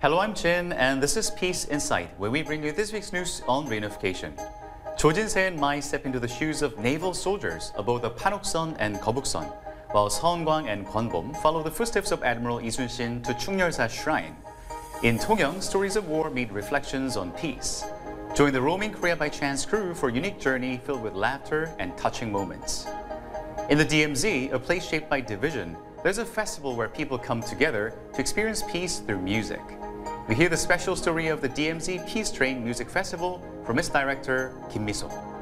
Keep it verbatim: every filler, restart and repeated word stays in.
Hello, I'm Jin, and this is Peace Insight, where we bring you this week's news on reunification. Cho Jin-se and Mai step into the shoes of naval soldiers aboard the Panoksun and Gobuksun, while Seonkwang and Gwonbom follow the footsteps of Admiral Lee Sun-shin to Chungnyeolsa Shrine. In Tongyeong, stories of war meet reflections on peace. Join the Roaming Korea by Chance crew for a unique journey filled with laughter and touching moments. In the D M Z, a place shaped by division, there's a festival where people come together to experience peace through music. We hear the special story of the D M Z Peace Train Music Festival from its director, Kim Mi-so.